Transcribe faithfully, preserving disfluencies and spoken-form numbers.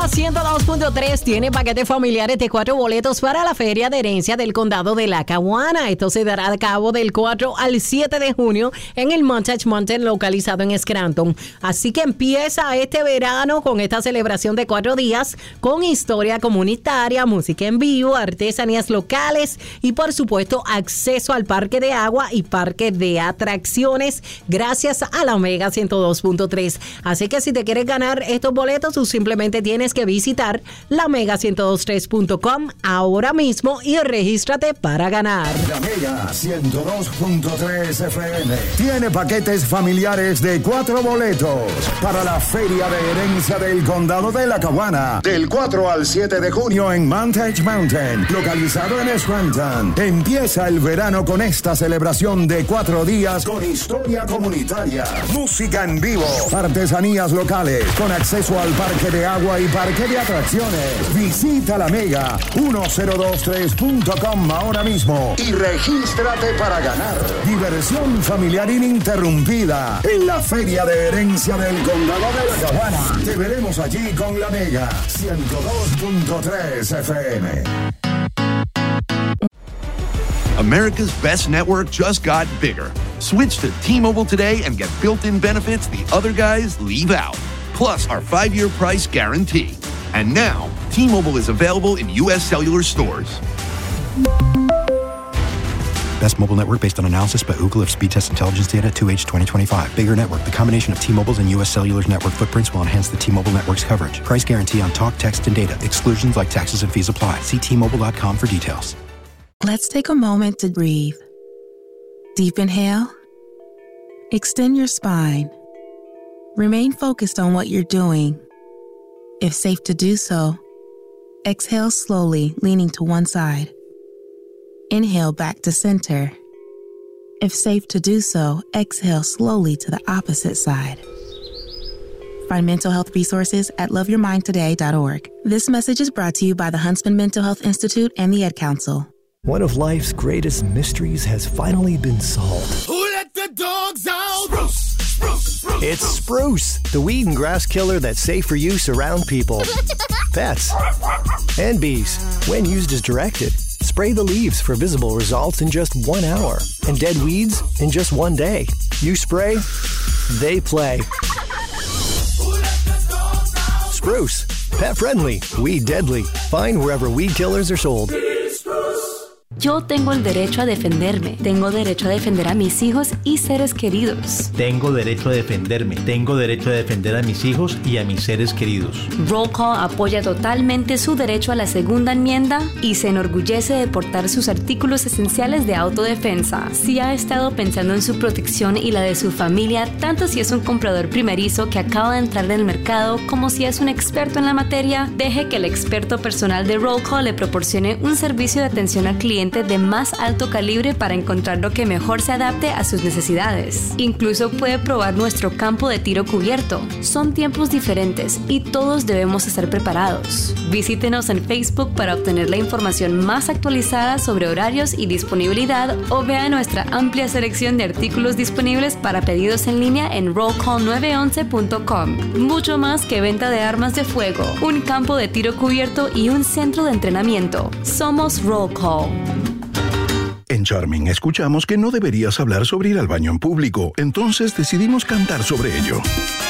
ciento dos punto tres tiene paquetes familiares de cuatro boletos para la Feria de Herencia del Condado de Lackawanna. Esto se dará a cabo del cuatro al siete de junio en el Montage Mountain localizado en Scranton. Así que empieza este verano con esta celebración de cuatro días con historia comunitaria, música en vivo, artesanías locales y por supuesto acceso al parque de agua y parque de atracciones gracias a la Mega ciento dos punto tres. Así que si te quieres ganar estos boletos, tú simplemente tienes que visitar la mega ciento dos tres punto com ahora mismo y regístrate para ganar. La Mega ciento dos punto tres F M tiene paquetes familiares de cuatro boletos para la Feria de Herencia del Condado de Lackawanna del cuatro al siete de junio en Montage Mountain, localizado en Scranton. Empieza el verano con esta celebración de cuatro días con historia comunitaria, música en vivo, artesanías locales, con acceso al parque de agua y parque de atracciones. Visita la Mega mil veintitrés punto com ahora mismo y regístrate para ganar. Diversión familiar ininterrumpida en la Feria de Herencia del Condado de Lackawanna. Te veremos allí con la Mega ciento dos punto tres F M. America's best network just got bigger. Switch to T-Mobile today and get built-in benefits the other guys leave out. Plus our five-year price guarantee. And now, T-Mobile is available in U S cellular stores. Best mobile network based on analysis by Ookla of speed test intelligence data two H twenty twenty-five. Bigger network. The combination of T-Mobile's and U S Cellular's network footprints will enhance the T-Mobile network's coverage. Price guarantee on talk, text, and data. Exclusions like taxes and fees apply. See T Mobile dot com for details. Let's take a moment to breathe. Deep inhale. Extend your spine. Remain focused on what you're doing. If safe to do so, exhale slowly, leaning to one side. Inhale back to center. If safe to do so, exhale slowly to the opposite side. Find mental health resources at love your mind today dot org. This message is brought to you by the Huntsman Mental Health Institute and the Ad Council. One of life's greatest mysteries has finally been solved. Who let the dogs out? Spruce, spruce, spruce. It's Spruce, the weed and grass killer that's safe for use around people, pets, and bees. When used as directed, spray the leaves for visible results in just one hour and dead weeds in just one day. You spray, they play. Spruce, pet friendly, weed deadly. Find wherever weed killers are sold. Yo tengo el derecho a defenderme, tengo derecho a defender a mis hijos y seres queridos. Tengo derecho a defenderme, tengo derecho a defender a mis hijos y a mis seres queridos. Roll Call apoya totalmente su derecho a la segunda enmienda y se enorgullece de portar sus artículos esenciales de autodefensa. Si ha estado pensando en su protección y la de su familia, tanto si es un comprador primerizo que acaba de entrar en el mercado como si es un experto en la materia, deje que el experto personal de Roll Call le proporcione un servicio de atención al cliente de más alto calibre para encontrar lo que mejor se adapte a sus necesidades. Incluso puede probar nuestro campo de tiro cubierto. Son tiempos diferentes y todos debemos estar preparados. Visítenos en Facebook para obtener la información más actualizada sobre horarios y disponibilidad o vea nuestra amplia selección de artículos disponibles para pedidos en línea en roll call nueve once punto com. Mucho más que venta de armas de fuego, un campo de tiro cubierto y un centro de entrenamiento. Somos Roll Call. En Charming escuchamos que no deberías hablar sobre ir al baño en público, entonces decidimos cantar sobre ello.